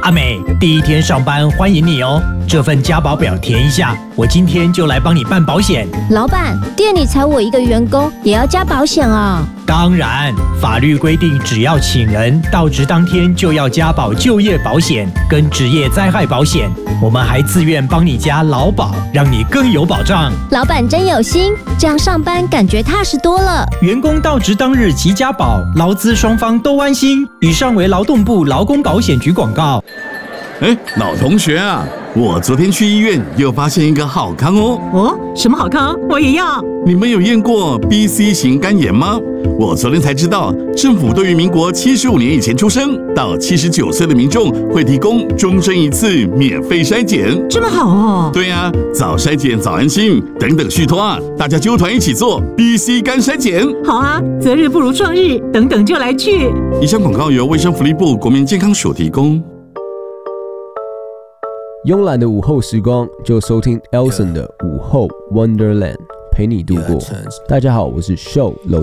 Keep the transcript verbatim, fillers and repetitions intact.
阿美，第一天上班欢迎你哦。这份加保表填一下，我今天就来帮你办保险。 老板，店里才我一个员工，也要加保险啊？ 当然，法律规定，只要请人到职当天就要加保就业保险跟职业灾害保险。我们还自愿帮你加劳保，让你更有保障。 老板真有心，这样上班感觉踏实多了。 员工到职当日即加保，劳资双方都安心。以上为劳动部劳工保险局广告。 哎，老同学啊，我昨天去医院又发现一个好康哦。 哦，什么好康？我也要。 你们有验过 B C 型肝炎吗？我昨天才知道，政府对于民国七十五年以前出生到七十九岁的民众会提供终身一次免费筛检。 这么好哦？ 对啊，早筛检早安心，等等续托啊，大家揪团一起做 B C 肝筛检。 好啊，择日不如撞日，等等就来去。 以上广告由卫生福利部国民健康署提供。 慵懒的午后时光，就收听 Elson 的午后 Wonderland， 陪你度过。大家好，我是 Show 楼